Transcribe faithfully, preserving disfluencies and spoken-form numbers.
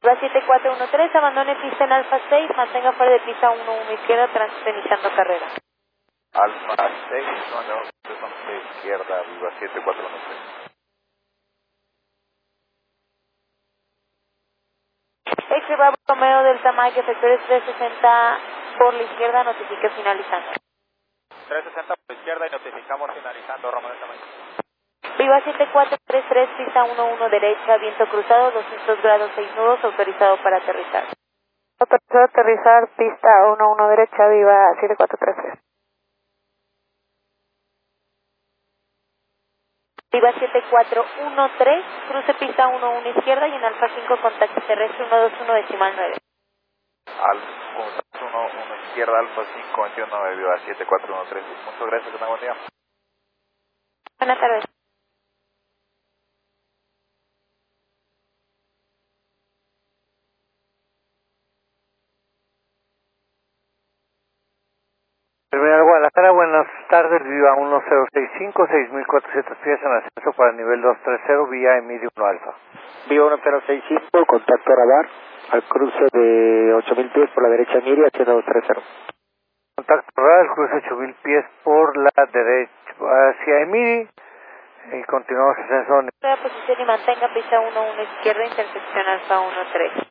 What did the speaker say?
Viva siete cuatro uno tres, abandone pista en Alfa seis, mantenga fuera de pista uno uno izquierda, tránsito iniciando carrera. Alfa seis, no, no, izquierda, Viva siete cuatro uno tres. X Bravo Romeo del Tamayo, efectores trescientos sesenta por la izquierda, notifique finalizando. trescientos sesenta por la izquierda y notificamos finalizando, Romeo del Tamayo. Viva siete cuatro tres tres, pista uno uno derecha, viento cruzado, doscientos grados, seis nudos, autorizado para aterrizar. Autorizado a aterrizar, pista uno uno derecha, Viva siete cuatro tres tres. Viva siete cuatro uno tres, cruce pista uno uno izquierda y en Alfa cinco contacto terrestre uno dos uno decimal nueve. Alfa uno uno izquierda, Alfa cinco veintiuno nueve, Viva siete cuatro uno tres. Muchas gracias, que tenga buen día. Buenas tardes. Terminal Guadalajara, buenas tardes, Viva uno cero seis cinco, seis mil cuatrocientos pies en ascenso para el nivel doscientos treinta, vía Emidio uno Alfa. Viva uno cero seis cinco, contacto radar, al cruce de ocho mil pies por la derecha Emiria, hacia doscientos treinta. Contacto radar, cruce ocho mil pies por la derecha hacia Emiri y continuamos ascenso. Posición y mantenga pista uno uno izquierda, intersección Alfa uno tres.